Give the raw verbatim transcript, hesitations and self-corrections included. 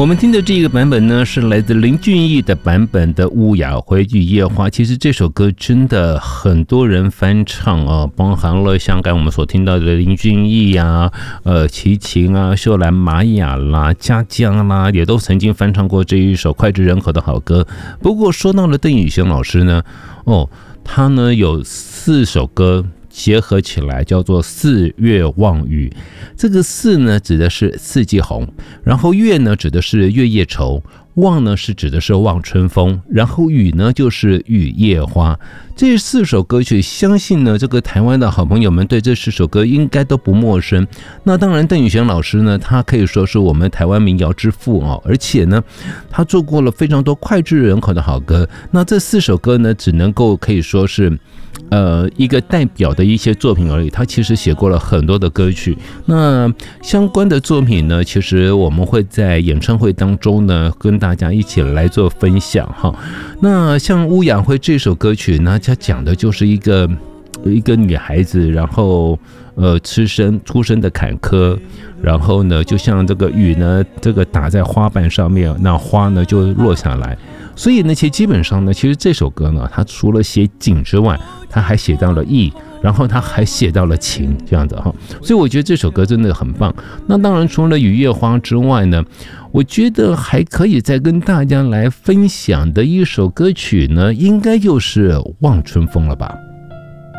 我们听的这个版本呢，是来自林俊逸的版本的《乌雅辉雨夜花》。其实这首歌真的很多人翻唱啊，包含了香港我们所听到的林俊逸啊、呃齐秦啊、秀兰玛雅啦、家江啦，也都曾经翻唱过这一首脍炙人口的好歌。不过说到了邓雨贤老师呢，哦，他呢有四首歌结合起来叫做四月望雨。这个四呢指的是四季红，然后月呢指的是月夜愁，望呢是指的是望春风，然后雨呢就是雨夜花。这四首歌曲相信呢这个台湾的好朋友们对这四首歌应该都不陌生。那当然邓雨贤老师呢，他可以说是我们台湾民谣之父哦，而且呢他做过了非常多脍炙人口的好歌。那这四首歌呢只能够可以说是呃，一个代表的一些作品而已，他其实写过了很多的歌曲。那相关的作品呢，其实我们会在演唱会当中呢，跟大家一起来做分享哈。那像乌雅辉这首歌曲呢，它讲的就是一个一个女孩子，然后呃，出生出生的坎坷，然后呢，就像这个雨呢，这个打在花瓣上面，那花呢就落下来。所以呢，其实基本上呢，其实这首歌呢，它除了写景之外，它还写到了意，然后它还写到了情，这样子哈。所以我觉得这首歌真的很棒。那当然，除了雨夜花之外呢，我觉得还可以再跟大家来分享的一首歌曲呢，应该就是《望春风》了吧。